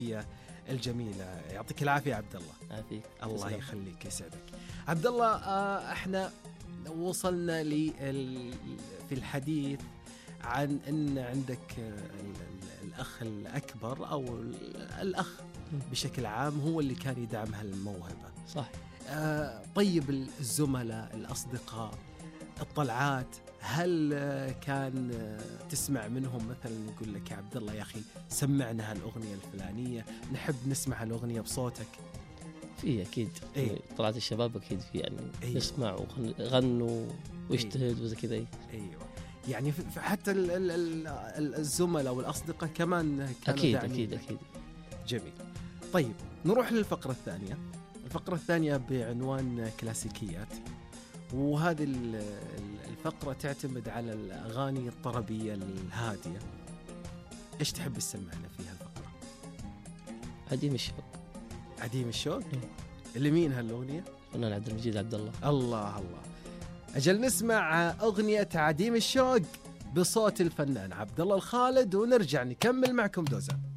الجميلة. يعطيك العافية عبد الله. عافيك. الله يخليك يسعدك عبد الله. احنا وصلنا في الحديث عن ان عندك الاخ الاكبر او الاخ بشكل عام هو اللي كان يدعم هالموهبة. صح. طيب الزملاء الأصدقاء الطلعات، هل كان تسمع منهم مثلا يقول لك يا عبد الله يا أخي سمعنا هالأغنية الفلانية، نحب نسمع هالأغنية بصوتك؟ في أكيد. إيه؟ طلعت الشباب أكيد في يعني. أيوة. نسمع وغنوا واجتهد وزي كذا. أيوة. يعني حتى الزملاء والأصدقاء كمان كانوا أكيد داعمين. أكيد. جميل. طيب نروح للفقرة الثانية. الفقرة الثانية بعنوان كلاسيكيات، وهذه الفقرة تعتمد على الأغاني الطربية الهادية. إيش تحب تسمعنا فيها الفقرة؟ عديم الشوق. عديم الشوق؟ اللي مين هالأغنية؟ فنان عبد المجيد عبد الله. الله الله. أجل نسمع أغنية عديم الشوق بصوت الفنان عبد الله الخالد ونرجع نكمل معكم دوزة.